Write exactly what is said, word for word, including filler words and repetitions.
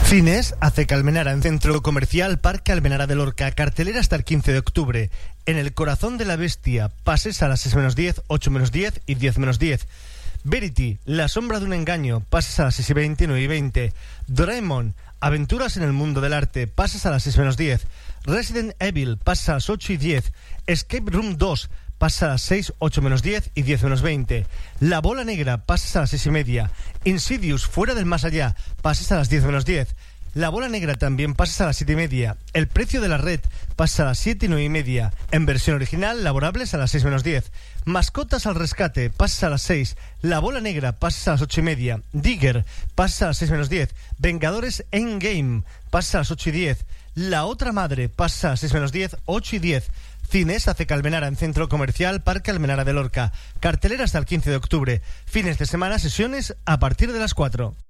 Cines Ace Almenara en Centro Comercial Parque Almenara de Lorca. Cartelera hasta el quince de octubre. En el corazón de la bestia. Pases a las seis menos diez, ocho menos diez y diez menos diez. Verity, La sombra de un engaño. Pases a las seis y veinte, nueve y veinte. Doraemon, Aventuras en el mundo del arte. Pases a las seis menos diez. Resident Evil. Pases a las ocho y diez. Escape Room dos. Pasa a las seis, ocho menos diez y diez menos veinte. La bola negra, pasas a las seis y media. Insidious, fuera del más allá, pasas a las diez menos diez. La bola negra también pasas a las siete y media. El precio de la red, pasa a las siete y nueve y media. En versión original, laborables a las seis menos diez. Mascotas al rescate, pasas a las seis. La bola negra, pasas a las ocho y media. Digger, pasas a las seis menos diez. Vengadores Endgame, pasas a las ocho y diez. La otra madre, pasa a las seis menos diez, ocho y diez. Cines Ace Almenara en Centro Comercial Parque Almenara de Lorca. Cartelera hasta el quince de octubre. Fines de semana, sesiones a partir de las cuatro.